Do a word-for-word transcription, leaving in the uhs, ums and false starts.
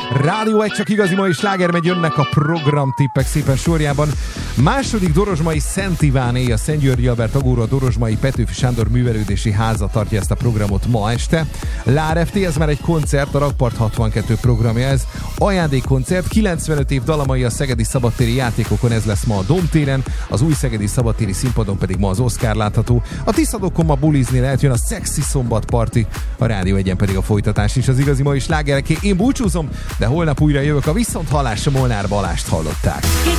Rádió egy, csak igazi mai sláger megy, jönnek a programtippek szépen sorjában. Második Dorozsmai Szent Iváné, a Szent Györgyi Albert Agóra, a Dorozsmai Petőfi Sándor Művelődési Háza tartja ezt a programot ma este. Láreft, ez már egy koncert, a Rakpart hatvankettő programja ez. Ajándékkoncert, kilencvenöt év dalamai a szegedi szabadtéri játékokon, ez lesz ma a Domtéren, az új szegedi szabadtéri színpadon pedig ma az Oscar látható. A Tiszadokon ma bulizni lehet, jön a Szexi Szombat Party, a Rádió egyen pedig a folytatás is az igazi mai slágereké. Én búcsúzom, de holnap újra jövök, a viszonthallásra. Molnár Balást hallották.